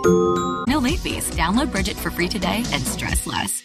No late fees. Download Bridget for free today and stress less.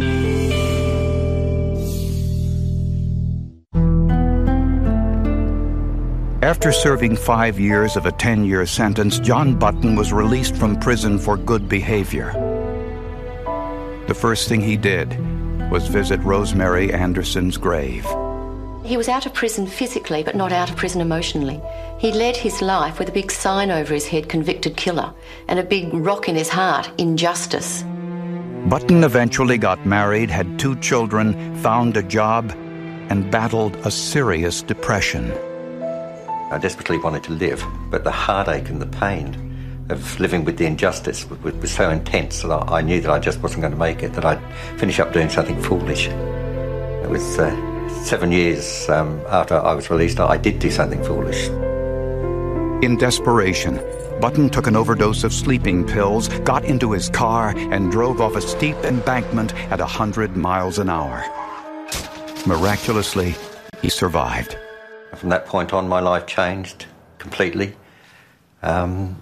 After serving 5 years of a 10-year sentence, John Button was released from prison for good behavior. The first thing he did was visit Rosemary Anderson's grave. He was out of prison physically, but not out of prison emotionally. He led his life with a big sign over his head, convicted killer, and a big rock in his heart, injustice. Button eventually got married, had 2 children, found a job, and battled a serious depression. I desperately wanted to live, but the heartache and the pain of living with the injustice was so intense that I knew that I just wasn't going to make it, that I'd finish up doing something foolish. It was 7 years after I was released, I did do something foolish. In desperation, Button took an overdose of sleeping pills, got into his car, and drove off a steep embankment at 100 miles an hour. Miraculously, he survived. From that point on, my life changed completely. And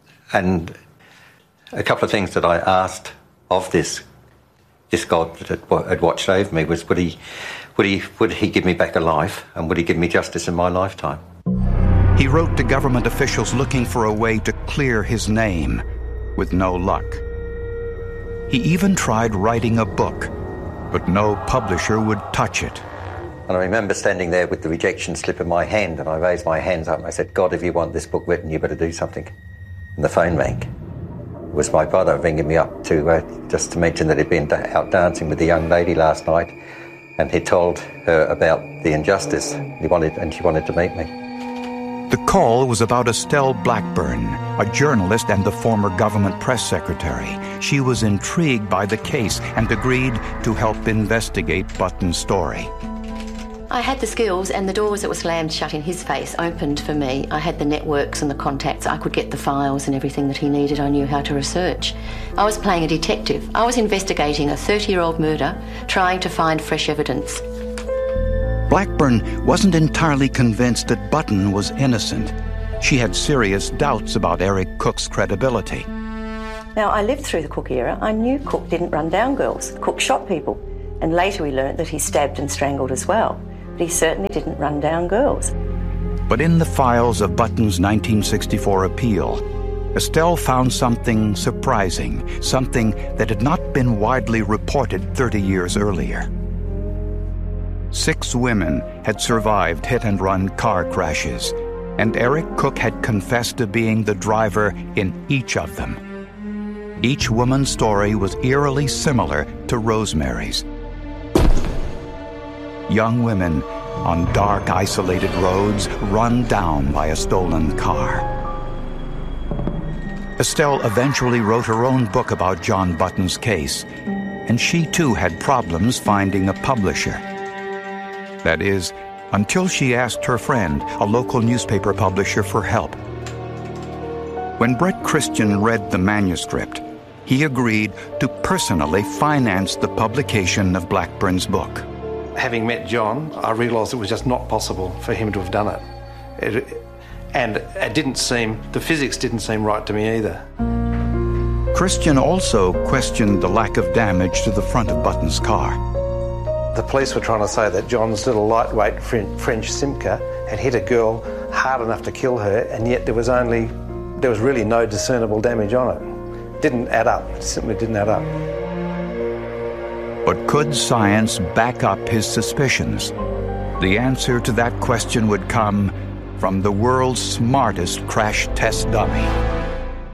a couple of things that I asked of this God that had watched over me was, would he give me back a life, and would he give me justice in my lifetime? He wrote to government officials looking for a way to clear his name, with no luck. He even tried writing a book, but no publisher would touch it. And I remember standing there with the rejection slip in my hand, and I raised my hands up and I said, God, if you want this book written, you better do something. And the phone rang. It was my brother ringing me up just to mention that he'd been out dancing with a young lady last night, and he told her about the injustice. She wanted to meet me. The call was about Estelle Blackburn, a journalist and the former government press secretary. She was intrigued by the case and agreed to help investigate Button's story. I had the skills, and the doors that were slammed shut in his face opened for me. I had the networks and the contacts. I could get the files and everything that he needed. I knew how to research. I was playing a detective. I was investigating a 30-year-old murder, trying to find fresh evidence. Blackburn wasn't entirely convinced that Button was innocent. She had serious doubts about Eric Cook's credibility. Now, I lived through the Cook era. I knew Cook didn't run down girls. Cook shot people. And later we learnt that he stabbed and strangled as well. But he certainly didn't run down girls. But in the files of Button's 1964 appeal, Estelle found something surprising, something that had not been widely reported 30 years earlier. 6 women had survived hit-and-run car crashes, and Eric Cook had confessed to being the driver in each of them. Each woman's story was eerily similar to Rosemary's. Young women on dark, isolated roads run down by a stolen car. Estelle eventually wrote her own book about John Button's case, and she too had problems finding a publisher. That is, until she asked her friend, a local newspaper publisher, for help. When Brett Christian read the manuscript, he agreed to personally finance the publication of Blackburn's book. Having met John, I realised it was just not possible for him to have done it. And the physics didn't seem right to me either. Christian also questioned the lack of damage to the front of Button's car. The police were trying to say that John's little lightweight French Simca had hit a girl hard enough to kill her, and yet there was really no discernible damage on it. Didn't add up. It simply didn't add up. But could science back up his suspicions? The answer to that question would come from the world's smartest crash test dummy.